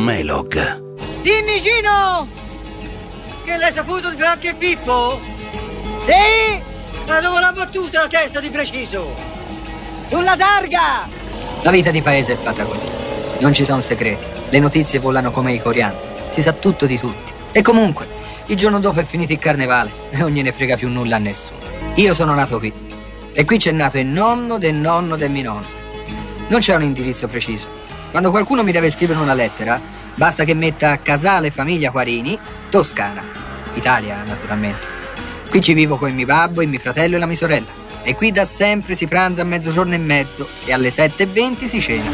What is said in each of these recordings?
Melog. Dimmi, Gino! Che l'hai saputo di Franco e Pippo? Sì! Ma dove l'ha battuta la testa di preciso? Sulla targa! La vita di paese è fatta così. Non ci sono segreti. Le notizie volano come i coriandoli. Si sa tutto di tutti. E comunque, il giorno dopo è finito il carnevale e non gliene frega più nulla a nessuno. Io sono nato qui. E qui c'è nato il nonno del mio nonno. Non c'è un indirizzo preciso. Quando qualcuno mi deve scrivere una lettera, basta che metta Casale Famiglia Quarini, Toscana. Italia, naturalmente. Qui ci vivo con il mio babbo, il mio fratello e la mia sorella. E qui da sempre si pranza a mezzogiorno e mezzo e alle 7:20 si cena.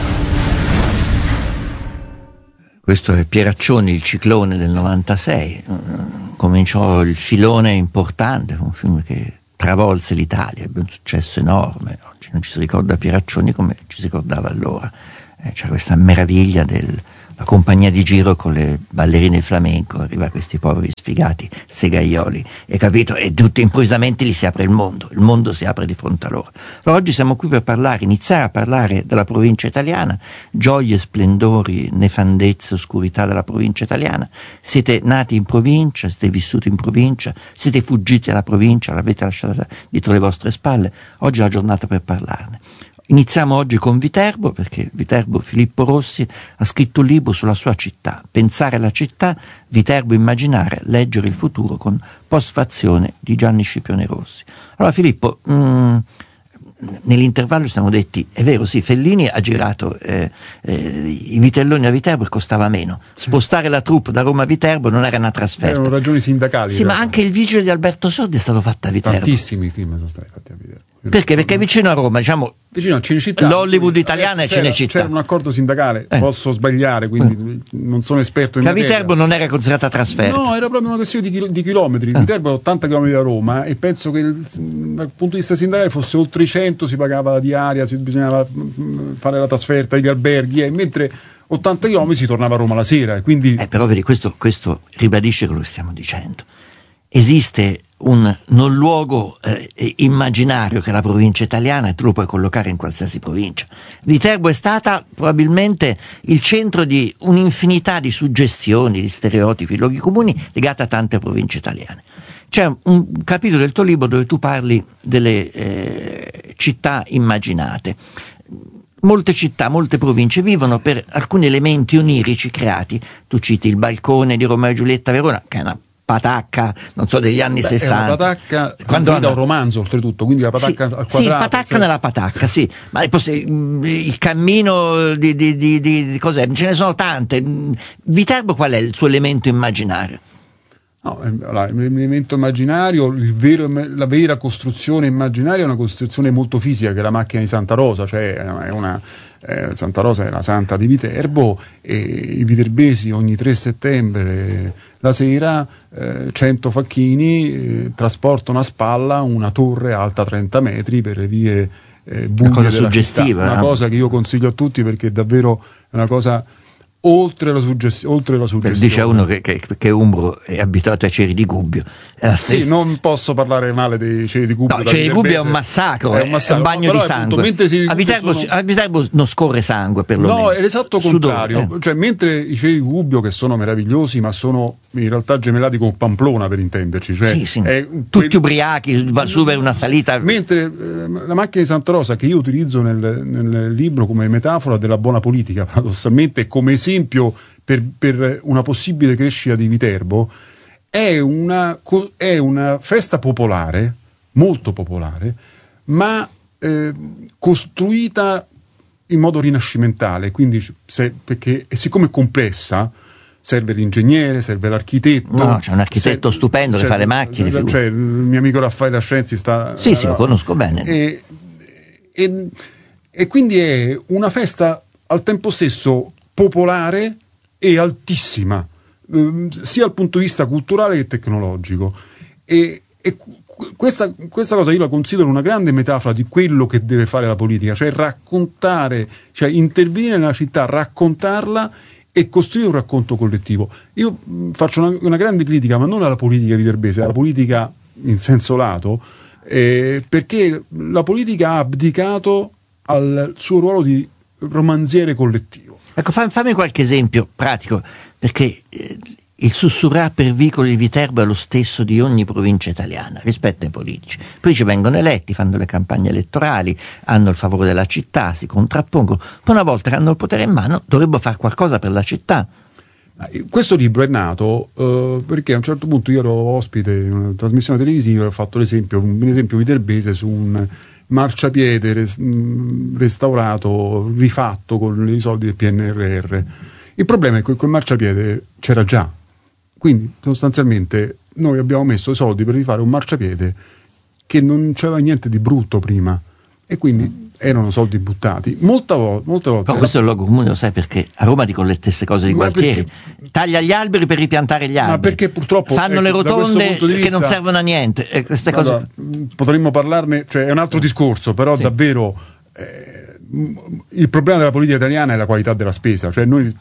Questo è Pieraccioni, Il ciclone del 96. Cominciò il filone importante, un film che travolse l'Italia, ebbe un successo enorme. Oggi non ci si ricorda Pieraccioni come ci si ricordava allora. C'è questa meraviglia della compagnia di giro con le ballerine flamenco, arriva questi poveri sfigati segaioli, e capito? E tutti improvvisamente gli si apre il mondo si apre di fronte a loro. Allora, oggi siamo qui per iniziare a parlare della provincia italiana, gioie, splendori, nefandezze, oscurità della provincia italiana. Siete nati in provincia, siete vissuti in provincia, siete fuggiti dalla provincia, l'avete lasciata dietro le vostre spalle. Oggi è la giornata per parlarne. Iniziamo oggi con Viterbo, perché Viterbo, Filippo Rossi ha scritto un libro sulla sua città, Pensare alla città, Viterbo immaginare, leggere il futuro, con postfazione di Gianni Scipione Rossi. Allora Filippo, nell'intervallo ci siamo detti, è vero, sì, Fellini ha girato i vitelloni a Viterbo e costava meno. Spostare la troupe da Roma a Viterbo non era una trasferta. Erano ragioni sindacali. Sì, ma anche Il vigile di Alberto Sordi è stato fatto a Viterbo. Tantissimi film sono stati fatti a Viterbo. Perché? Perché è vicino a Roma, diciamo, vicino a Cinecittà, l'Hollywood italiana è Cinecittà. C'era un accordo sindacale, posso sbagliare, quindi non sono esperto in materia. Viterbo non era considerata trasferta. No, era proprio una questione di chilometri. Viterbo è 80 km da Roma e penso che dal punto di vista sindacale fosse oltre i 100, si pagava la diaria, bisognava fare la trasferta, gli alberghi, mentre 80 km si tornava a Roma la sera. Quindi... però vedi, questo ribadisce quello che stiamo dicendo. Esiste un non luogo immaginario che è la provincia italiana, e tu lo puoi collocare in qualsiasi provincia. Viterbo è stata probabilmente il centro di un'infinità di suggestioni, di stereotipi, luoghi comuni legati a tante province italiane. C'è un capitolo del tuo libro dove tu parli delle città immaginate. Molte città, molte province vivono per alcuni elementi onirici creati. Tu citi il balcone di Romeo e Giulietta a Verona, che è una patacca, non so, degli anni 60. È una patacca quando da un romanzo, oltretutto, quindi la patacca al quadrato. Sì, patacca nella patacca, sì. Ma il cammino di cos'è? Ce ne sono tante. Viterbo qual è il suo elemento immaginario? No, l'elemento immaginario, la vera costruzione immaginaria è una costruzione molto fisica, che è la macchina di Santa Rosa, cioè Santa Rosa è la santa di Viterbo, e i viterbesi ogni 3 settembre la sera 100 facchini trasportano a spalla una torre alta 30 metri per le vie buie della città. Una cosa che io consiglio a tutti, perché è davvero una cosa oltre la suggestione. Dice uno che è umbro e abituato ai ceri di Gubbio. Sì, non posso parlare male dei ceri di Gubbio. No, ceri di Gubbio è un massacro, è un bagno di sangue. A Viterbo non scorre sangue, perlomeno. No, è l'esatto contrario. Cioè, mentre i ceri di Gubbio, che sono meravigliosi, ma sono in realtà gemellati con Pamplona, per intenderci, cioè sì. Tutti ubriachi, va su per una salita. Mentre la macchina di Santa Rosa, che io utilizzo nel libro come metafora della buona politica, paradossalmente, come esempio per una possibile crescita di Viterbo, è una festa popolare, molto popolare, ma costruita in modo rinascimentale, quindi perché siccome è complessa, serve l'ingegnere, serve l'architetto. No, c'è un architetto stupendo che fa le macchine. Cioè, il mio amico Raffaele Ascenzi sta... Sì, lo conosco bene. E quindi è una festa al tempo stesso popolare e altissima, sia dal punto di vista culturale che tecnologico. E questa cosa io la considero una grande metafora di quello che deve fare la politica, cioè raccontare, cioè intervenire nella città, raccontarla e costruire un racconto collettivo. Io faccio una grande critica, ma non alla politica viterbese, alla politica in senso lato, perché la politica ha abdicato al suo ruolo di romanziere collettivo. Ecco, fammi qualche esempio pratico, perché il sussurrar per vicoli di Viterbo è lo stesso di ogni provincia italiana rispetto ai politici. Poi ci vengono eletti, fanno le campagne elettorali, hanno il favore della città, si contrappongono, poi una volta che hanno il potere in mano dovrebbero fare qualcosa per la città. Questo libro è nato perché a un certo punto io ero ospite in una trasmissione televisiva e ho fatto un esempio viterbese su un marciapiede restaurato, rifatto con i soldi del PNRR. Il problema è che quel marciapiede c'era già, quindi sostanzialmente noi abbiamo messo i soldi per rifare un marciapiede che non c'era niente di brutto prima e quindi erano soldi buttati. Molte volte. Però questo è il luogo comune, lo sai perché? A Roma dicono le stesse cose di Gualtieri. Taglia gli alberi per ripiantare gli alberi. Ma perché purtroppo fanno le rotonde che non servono a niente. Queste cose. Potremmo parlarne, cioè è un altro discorso, però sì. Davvero il problema della politica italiana è la qualità della spesa, cioè noi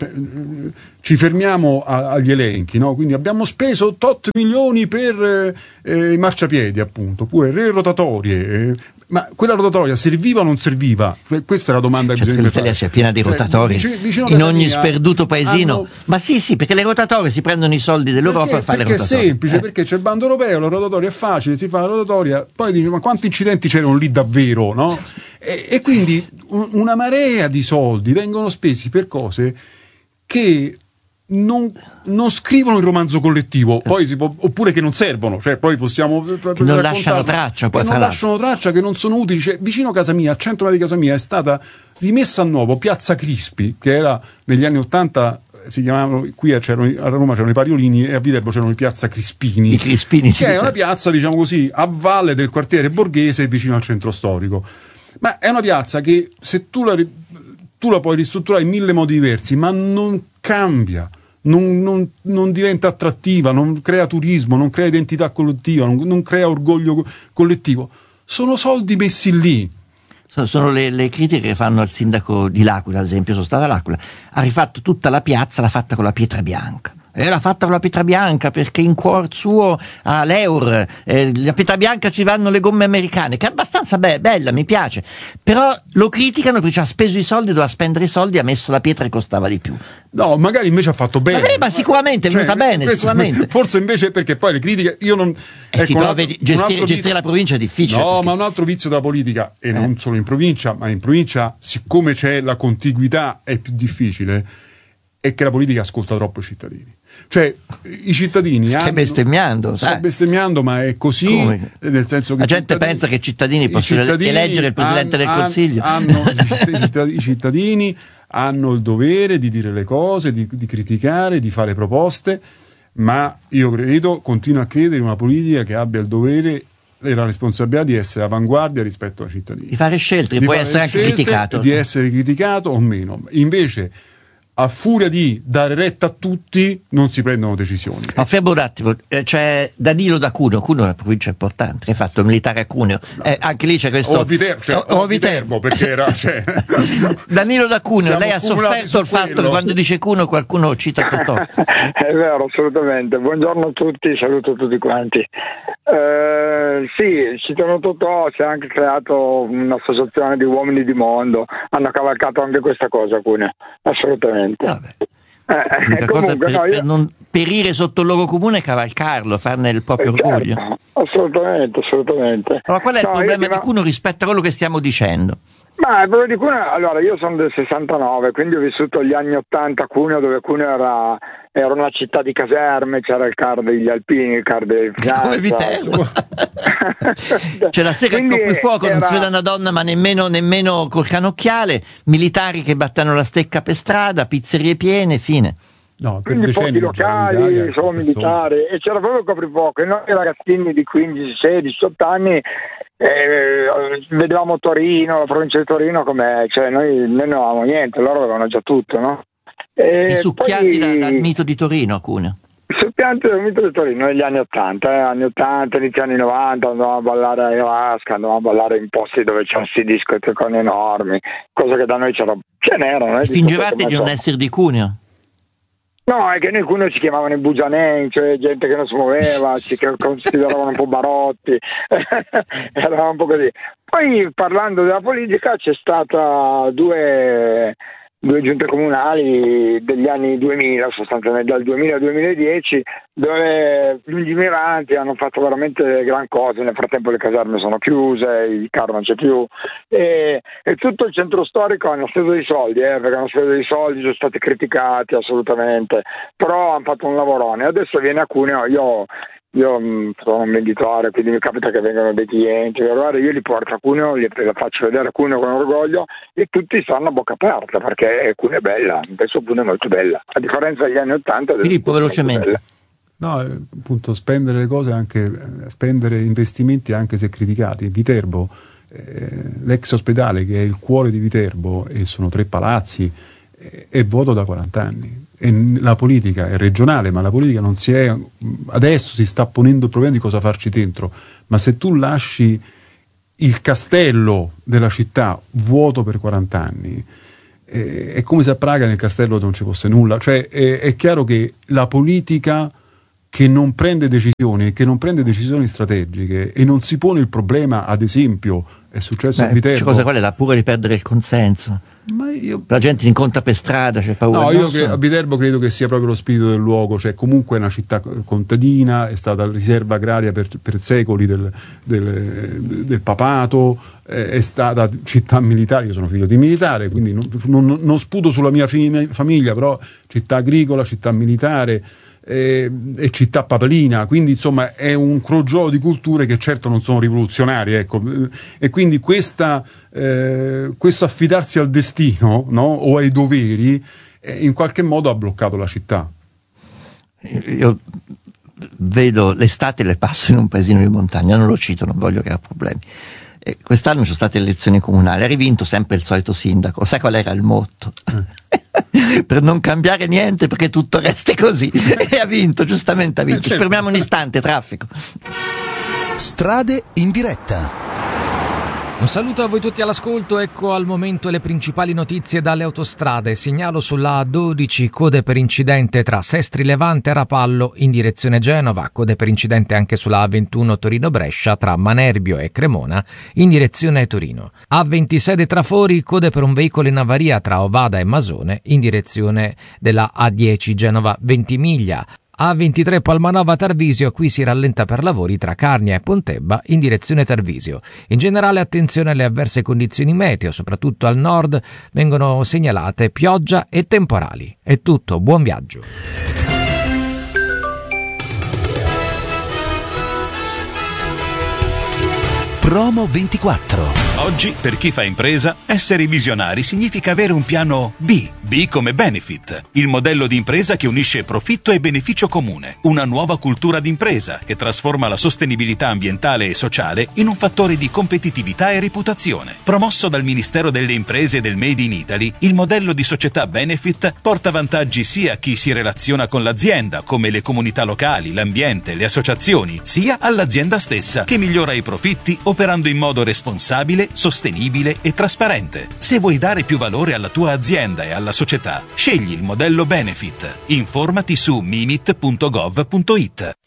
ci fermiamo agli elenchi, no? Quindi abbiamo speso tot milioni per i marciapiedi, appunto, oppure le rotatorie. Ma quella rotatoria serviva o non serviva? Questa è la domanda che bisogna fare. L'Italia sia piena di rotatorie in ogni sperduto paesino. Ma sì, perché le rotatorie si prendono i soldi dell'Europa per fare le rotatorie. Perché è semplice, perché c'è il bando europeo, la rotatoria è facile, si fa la rotatoria, poi dici ma quanti incidenti c'erano lì davvero, no? E quindi una marea di soldi vengono spesi per cose che non scrivono il romanzo collettivo, poi oppure che non servono, cioè poi possiamo che non lasciano traccia, che non sono utili. Cioè, vicino a casa mia, a 100 metri di casa mia, è stata rimessa a nuovo Piazza Crispi, che era negli anni 80 si chiamavano, qui a Roma c'erano i Pariolini e a Viterbo c'erano i Piazza Crispini, che è una piazza, diciamo così, a valle del quartiere borghese vicino al centro storico. Ma è una piazza che se tu la puoi ristrutturare in 1000 modi diversi, ma non cambia, non diventa attrattiva, non crea turismo, non crea identità collettiva, non crea orgoglio collettivo. Sono soldi messi lì. Sono le critiche che fanno al sindaco di L'Aquila, ad esempio. Sono stata a L'Aquila, ha rifatto tutta la piazza, l'ha fatta con la pietra bianca. L'ha fatta con la pietra bianca perché in cuor suo ha l'Eur, la pietra bianca ci vanno le gomme americane, che è abbastanza bella, mi piace, però lo criticano perché ha speso i soldi, doveva spendere i soldi, ha messo la pietra e costava di più. No, magari invece ha fatto bene. Ma sicuramente è venuta bene, sicuramente. Forse invece perché poi le critiche, io non... sì, però gestire la provincia è difficile. No, perché... ma un altro vizio della politica, e non solo in provincia, ma in provincia, siccome c'è la contiguità, è più difficile, è che la politica ascolta troppo i cittadini. Cioè i cittadini sto bestemmiando, ma è così. Come? Nel senso che la gente pensa che i cittadini possono eleggere il Presidente del Consiglio. I cittadini hanno il dovere di dire le cose, di criticare, di fare proposte, ma io continuo a credere in una politica che abbia il dovere e la responsabilità di essere avanguardia rispetto ai cittadini, di fare scelte, può essere anche criticato, di essere criticato o meno. Invece a furia di dare retta a tutti non si prendono decisioni. Ma fermo un attimo, c'è Danilo da Cuneo è una provincia importante, che ha fatto militare a Cuneo, anche lì c'è questo... O Viterbo, perché era... Danilo da Cuneo, lei ha sofferto il fatto che quando dice Cuneo qualcuno cita Totò. È vero, assolutamente. Buongiorno a tutti, saluto tutti quanti. Sì, citano Totò, si è anche creato un'associazione di uomini di mondo, hanno cavalcato anche questa cosa a Cuneo, assolutamente. Comunque, per non perire sotto il logo comune è cavalcarlo, farne il proprio orgoglio. Assolutamente. Allora, qual è il problema di Cuneo rispetto a quello che stiamo dicendo? Ma il problema di Cuneo, allora io sono del 69, quindi ho vissuto gli anni 80 a Cuneo, dove Cuneo era una città di caserme, c'era il CAR degli Alpini, il CAR dei Fianza. Come Viterbo. C'è la sera il fuoco, non si vede una donna, ma nemmeno col canocchiale, militari che battano la stecca per strada, pizzerie piene, fine. No, quindi pochi locali, solo militari, e c'era proprio il coprifuoco, e noi ragazzini di 15, 16, 18 anni vedevamo Torino, la provincia di Torino com'è, cioè noi non avevamo niente, loro avevano già tutto, no? E succhiati dal mito di Torino a Cuneo. Succhiati dal mito di Torino negli anni 80, inizio anni 90, andavamo a ballare a Irasca, andavamo a ballare in posti dove c'erano questi discoteconi enormi, cosa che da noi ce n'erano. Fingevate di non essere di Cuneo? No, è che noi Cuneo ci chiamavano i bugianei, cioè gente che non si muoveva, ci consideravano un po' barotti, eravamo un po' così. Poi parlando della politica c'è stata due due giunte comunali degli anni 2000, sostanzialmente dal 2000 al 2010, dove gli lungimiranti hanno fatto veramente gran cose. Nel frattempo le caserme sono chiuse, il carro non c'è più, e tutto il centro storico hanno speso dei soldi, perché hanno speso dei soldi, sono stati criticati assolutamente, però hanno fatto un lavorone. Adesso viene a Cuneo, io sono un venditore, quindi mi capita che vengano dei clienti, allora io li porto a Cuneo, li faccio vedere a Cuneo con orgoglio, e tutti stanno a bocca aperta, perché Cuneo è bella, adesso Cuneo è molto bella, a differenza degli anni '80. Filippo, velocemente. No, appunto, spendere le cose, anche spendere investimenti anche se criticati. Viterbo, l'ex ospedale, che è il cuore di Viterbo, e sono 3 palazzi, è vuoto da 40 anni. E la politica è regionale, ma la politica non adesso si sta ponendo il problema di cosa farci dentro. Ma se tu lasci il castello della città vuoto per 40 anni, è come se a Praga nel castello non ci fosse nulla. Cioè è chiaro che la politica che non prende decisioni strategiche e non si pone il problema, ad esempio è successo a Viterbo. Cosa qual è? La paura di perdere il consenso. La gente si incontra per strada, c'è paura. No, a Viterbo credo che sia proprio lo spirito del luogo, cioè comunque è una città contadina, è stata riserva agraria per secoli del papato, è stata città militare. Io sono figlio di militare, quindi non sputo sulla mia famiglia, però città agricola, città militare e città papalina, quindi insomma è un crogiolo di culture che certo non sono rivoluzionarie, ecco. E quindi questo affidarsi al destino, no? O ai doveri, in qualche modo ha bloccato la città. Io vedo l'estate, le passo in un paesino di montagna, non lo cito, non voglio che abbia problemi. Quest'anno ci sono state elezioni comunali, ha rivinto sempre il solito sindaco. Sai qual era il motto? Per non cambiare niente, perché tutto resti così. E ha vinto, giustamente ha vinto. Ci fermiamo un istante, traffico. Strade in diretta. Un saluto a voi tutti all'ascolto, ecco al momento le principali notizie dalle autostrade. Segnalo sulla A12 code per incidente tra Sestri Levante e Rapallo in direzione Genova, code per incidente anche sulla A21 Torino-Brescia tra Manerbio e Cremona in direzione Torino. A26 Trafori, code per un veicolo in avaria tra Ovada e Masone in direzione della A10 Genova Ventimiglia. A23 Palmanova Tarvisio, qui si rallenta per lavori tra Carnia e Pontebba in direzione Tarvisio. In generale attenzione alle avverse condizioni meteo, soprattutto al nord vengono segnalate pioggia e temporali. È tutto, buon viaggio. Promo 24. Oggi, per chi fa impresa, essere visionari significa avere un piano B. B come Benefit, il modello di impresa che unisce profitto e beneficio comune. Una nuova cultura d'impresa che trasforma la sostenibilità ambientale e sociale in un fattore di competitività e reputazione. Promosso dal Ministero delle Imprese e del Made in Italy, il modello di società Benefit porta vantaggi sia a chi si relaziona con l'azienda, come le comunità locali, l'ambiente, le associazioni, sia all'azienda stessa, che migliora i profitti operando in modo responsabile, sostenibile e trasparente. Se vuoi dare più valore alla tua azienda e alla società, scegli il modello Benefit. Informati su mimit.gov.it.